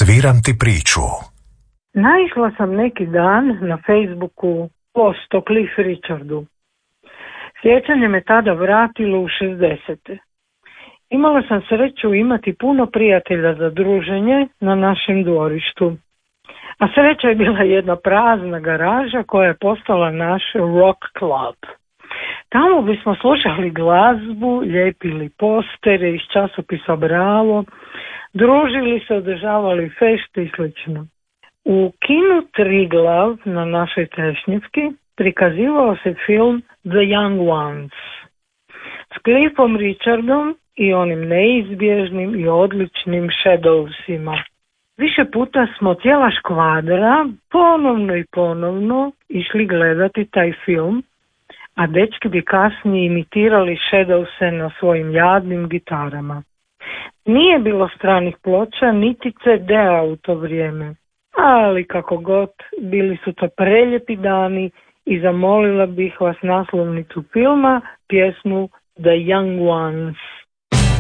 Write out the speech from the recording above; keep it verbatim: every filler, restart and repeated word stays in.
Sviram ti priču. Naišla sam neki dan na Facebooku post o Cliff Richardu. Sjećanje me tada vratilo u šezdesete. Imala sam sreću imati puno prijatelja za druženje na našem dvorištu. A sreća je bila jedna prazna garaža koja je postala naš rock club. Tamo bismo slušali glazbu, ljepili postere iz časopisa Bravo, družili se, održavali fešti i slično. U kinu Triglav na našoj Trešnjevki prikazivao se film The Young Ones s Cliffom Richardom i onim neizbježnim i odličnim Shadowsima. Više puta smo cijela škvadra ponovno i ponovno išli gledati taj film, a dečki bi kasnije imitirali Shadowse na svojim jadnim gitarama. Nije bilo stranih ploča niti ce de-a u to vrijeme, ali kako god, bili su to preljepi dani i zamolila bih vas naslovnicu filma, pjesmu The Young Ones.